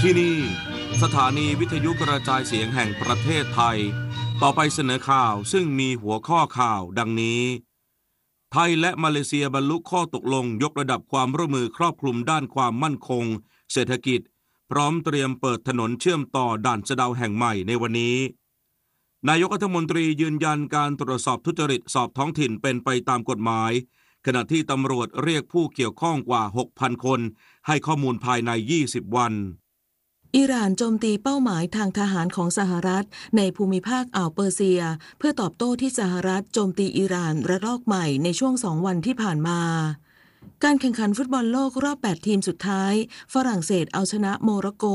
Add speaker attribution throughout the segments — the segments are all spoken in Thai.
Speaker 1: ที่นี่สถานีวิทยุกระจายเสียงแห่งประเทศไทยต่อไปเสนอข่าวซึ่งมีหัวข้อข่าวดังนี้ไทยและมาเลเซียบรรลุข้อตกลงยกระดับความร่วมมือครอบคลุมด้านความมั่นคงเศรษฐกิจพร้อมเตรียมเปิดถนนเชื่อมต่อด่านสะเดาแห่งใหม่ในวันนี้นายกรัฐมนตรียืนยันการตรวจสอบทุจริตสอบท้องถิ่นเป็นไปตามกฎหมายขณะที่ตำรวจเรียกผู้เกี่ยวข้องกว่า 6,000 คนให้ข้อมูลภายใน 20 วัน
Speaker 2: อิหร่านโจมตีเป้าหมายทางทหารของสหรัฐในภูมิภาคอ่าวเปอร์เซียเพื่อตอบโต้ที่สหรัฐโจมตีอิหร่านระลอกใหม่ในช่วง2 วันที่ผ่านมาการแข่งขันฟุตบอลโลกรอบ8ทีมสุดท้ายฝรั่งเศสเอาชนะโมร็อกโก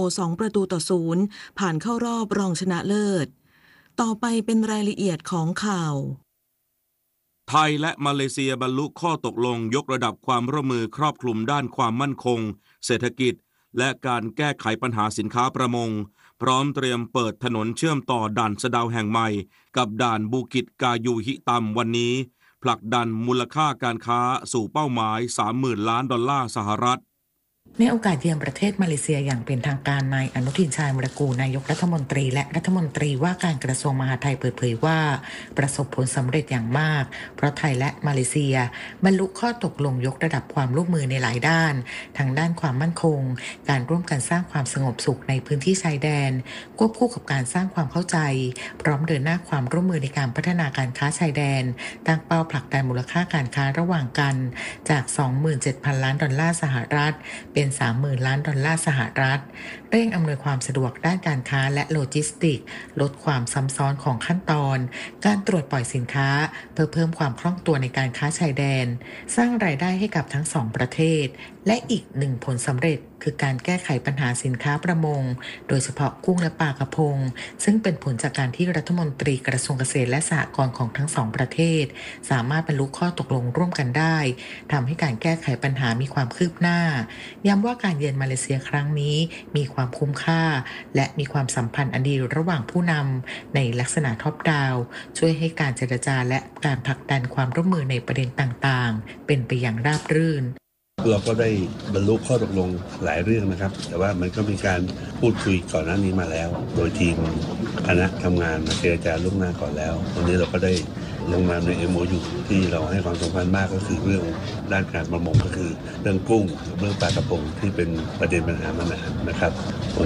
Speaker 2: 2-0ผ่านเข้ารอบรองชนะเลิศต่อไปเป็นรายละเอียดของข่าว
Speaker 1: ไทยและมาเลเซียบรรลุข้อตกลงยกระดับความร่วมมือครอบคลุมด้านความมั่นคงเศรษฐกิจและการแก้ไขปัญหาสินค้าประมงพร้อมเตรียมเปิดถนนเชื่อมต่อด่านสะเดาแห่งใหม่กับด่านบูกิตกายูฮิตัมวันนี้ผลักดันมูลค่าการค้าสู่เป้าหมาย 30,000 ล้านดอลลาร์สหรัฐ
Speaker 3: ในโอกาสเยือนประเทศมาเลเซียอย่างเป็นทางการนายอนุทินชาญวิรากูลนายกรัฐมนตรีและรัฐมนตรีว่าการกระทรวงมหาดไทยเปิดเผยว่าประสบผลสำเร็จอย่างมากเพราะไทยและมาเลเซียบรรลุข้อตกลงยกระดับความร่วมมือในหลายด้านทั้งด้านความมั่นคงการร่วมกันสร้างความสงบสุขในพื้นที่ชายแดนควบคู่กับการสร้างความเข้าใจพร้อมเดินหน้าความร่วมมือในการพัฒนาการค้าชายแดนตั้งเป้าผลักดันมูลค่าการค้าระหว่างกันจาก 27,000 ล้านดอลลาร์สหรัฐเป็น 30,000 ล้านดอลลาร์สหรัฐเร่งอำนวยความสะดวกด้านการค้าและโลจิสติกส์ลดความซ้ำซ้อนของขั้นตอนการตรวจปล่อยสินค้าเพื่อเพิ่มความคล่องตัวในการค้าชายแดนสร้างรายได้ให้กับทั้งสองประเทศและอีกหนึ่งผลสำเร็จคือการแก้ไขปัญหาสินค้าประมงโดยเฉพาะกุ้งและปลากระพงซึ่งเป็นผลจากการที่รัฐมนตรีกระทรวงเกษตรและสหกรณ์ของทั้งสองประเทศสามารถบรรลุข้อตกลงร่วมกันได้ทำให้การแก้ไขปัญหามีความคืบหน้าย้ำว่าการเยือนมาเลเซียครั้งนี้มีความคุ้มค่าและมีความสัมพันธ์อันดีระหว่างผู้นำในลักษณะท็อปดาวน์ช่วยให้การเจรจาและการผลักดันความร่วมมือในประเด็นต่างๆเป็นไปอย่างราบรื่น
Speaker 4: เราก็ได้บรรลุข้อตกลงหลายเรื่องนะครับแต่ว่ามันก็มีการพูดคุยก่อนหน้านี้มาแล้วโดยทีมคณะทำงานมาเจรจาล่วงหน้าก่อนแล้ววันนี้เราก็ได้ลงนามใน MOU ที่เราให้ความสำคัญมากก็คือเรื่องด้านการประมงก็คือเรื่องกุ้งเรื่องปลากระพงที่เป็นประเด็นปัญหามานานนะครับ